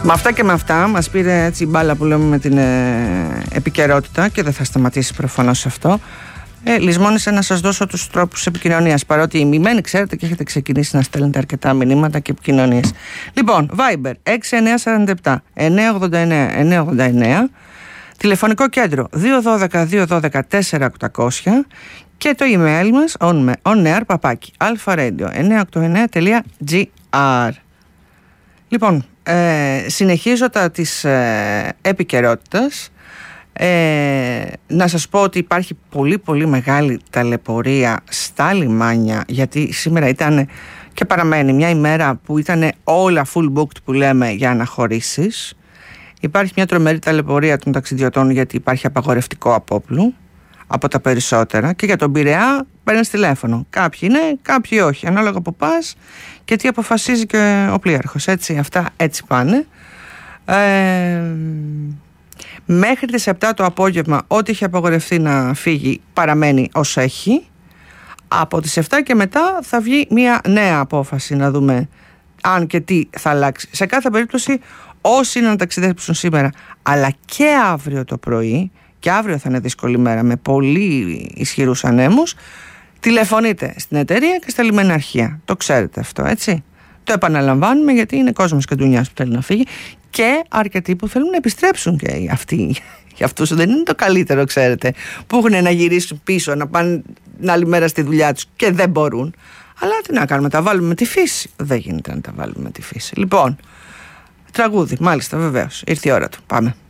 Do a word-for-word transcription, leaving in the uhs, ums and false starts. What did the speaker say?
Με αυτά και με αυτά μας πήρε έτσι η μπάλα που λέμε με την ε, επικαιρότητα και δεν θα σταματήσει προφανώς αυτό. Ε, λησμόνισα να σας δώσω τους τρόπους επικοινωνίας, παρότι ημιμένοι ξέρετε και έχετε ξεκινήσει να στέλνετε αρκετά μηνύματα και επικοινωνίες. Λοιπόν, Viber έξι εννιά τέσσερα επτά εννιά ογδόντα εννιά εννιά ογδόντα εννιά, τηλεφωνικό κέντρο δύο ένα δύο δύο ένα δύο τέσσερα οκτακόσια και το email μας onair παπάκι alpharadio εννιά οκτώ εννιά τελεία τζι άρ. Λοιπόν, ε, συνεχίζω τα της ε, επικαιρότητας. Ε, να σας πω ότι υπάρχει πολύ πολύ μεγάλη ταλαιπωρία στα λιμάνια, γιατί σήμερα ήταν και παραμένει μια ημέρα που ήταν όλα full booked που λέμε για αναχωρήσεις. Υπάρχει μια τρομερή ταλαιπωρία των ταξιδιωτών, γιατί υπάρχει απαγορευτικό απόπλου από τα περισσότερα, και για τον Πειραιά παίρνεις τηλέφωνο. Κάποιοι είναι, κάποιοι όχι, ανάλογα που πας και τι αποφασίζει και ο πλοίαρχος. Έτσι, αυτά έτσι πάνε. Ε, μέχρι τις επτά το απόγευμα ό,τι είχε απαγορευτεί να φύγει παραμένει ως έχει. Από τις επτά και μετά θα βγει μια νέα απόφαση, να δούμε αν και τι θα αλλάξει. Σε κάθε περίπτωση, όσοι είναι να ταξιδέψουν σήμερα αλλά και αύριο το πρωί, και αύριο θα είναι δύσκολη μέρα με πολύ ισχυρούς ανέμους, τηλεφωνείτε στην εταιρεία και στα λιμεναρχεία. Το ξέρετε αυτό, έτσι. Το επαναλαμβάνουμε, γιατί είναι κόσμος και ντουνιάς που θέλει να φύγει και αρκετοί που θέλουν να επιστρέψουν, και αυτοί. Για αυτούς δεν είναι το καλύτερο, ξέρετε, που έχουν να γυρίσουν πίσω, να πάνε την άλλη μέρα στη δουλειά τους και δεν μπορούν. Αλλά τι να κάνουμε, τα βάλουμε με τη φύση? Δεν γίνεται να τα βάλουμε με τη φύση. Λοιπόν, τραγούδι, μάλιστα, βεβαίως. Ήρθε η ώρα του. Πάμε.